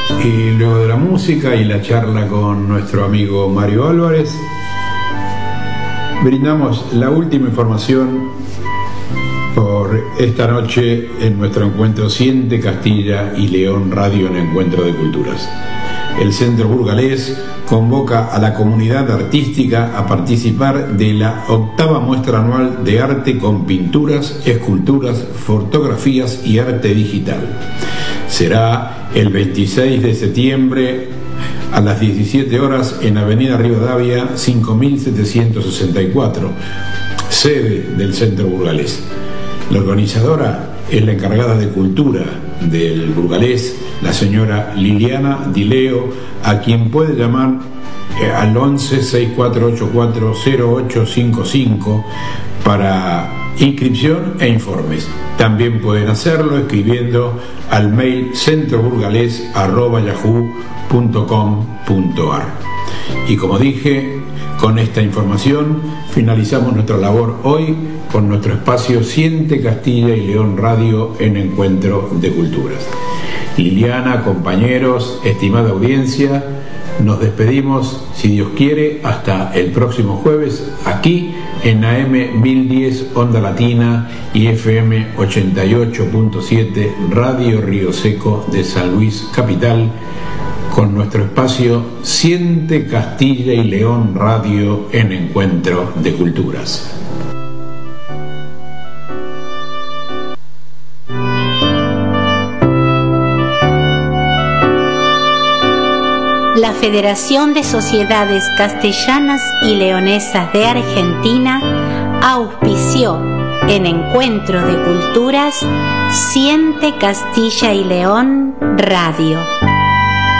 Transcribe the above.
Y luego de la música y la charla con nuestro amigo Mario Álvarez, brindamos la última información por esta noche en nuestro encuentro Siente Castilla y León Radio en Encuentro de Culturas. El Centro Burgalés convoca a la comunidad artística a participar de la 8ª muestra anual de arte con pinturas, esculturas, fotografías y arte digital. Será el 26 de septiembre a las 17 horas en Avenida Rivadavia 5764, sede del Centro Burgalés. La organizadora es la encargada de cultura del Burgalés, la señora Liliana Dileo, a quien puede llamar al 11 6484 0855 para inscripción e informes. También pueden hacerlo escribiendo al mail centroburgales@yahoo.com.ar. Y como dije, con esta información finalizamos nuestra labor hoy con nuestro espacio Siente Castilla y León Radio en Encuentro de Culturas. Liliana, compañeros, estimada audiencia, nos despedimos, si Dios quiere, hasta el próximo jueves, aquí en AM 1010 Onda Latina y FM 88.7 Radio Río Seco de San Luis Capital, con nuestro espacio Siente Castilla y León Radio en Encuentro de Culturas. La Federación de Sociedades Castellanas y Leonesas de Argentina auspició en Encuentro de Culturas Siente Castilla y León Radio.